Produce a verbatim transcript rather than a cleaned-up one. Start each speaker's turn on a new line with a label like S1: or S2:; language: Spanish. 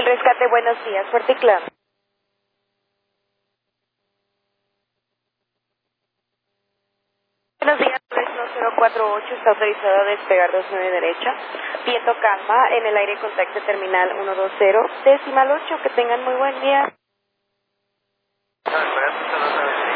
S1: Rescate, buenos días, fuerte y claro. Buenos días, tres uno cero cuatro ocho, está autorizado a despegar dos nueve derecha. Viento calma, en el aire contacto terminal uno dos cero, decimal ocho, que tengan muy buen día.